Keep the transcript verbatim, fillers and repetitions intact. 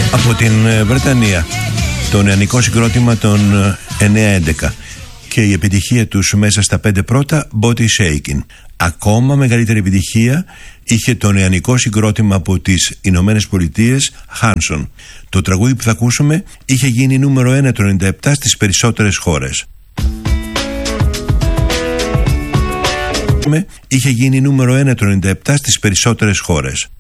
Από την Βρετανία, το νεανικό συγκρότημα των εννιά έντεκα και η επιτυχία τους μέσα στα πέντε πρώτα, Body Shaking. Ακόμα μεγαλύτερη επιτυχία είχε το νεανικό συγκρότημα από τις Ηνωμένες Πολιτείες, Hanson. Το τραγούδι που θα ακούσουμε είχε γίνει νούμερο ένα το ενενήντα επτά στις περισσότερες χώρες. Είχε γίνει νούμερο ένα το ενενήντα επτά στις περισσότερες χώρες.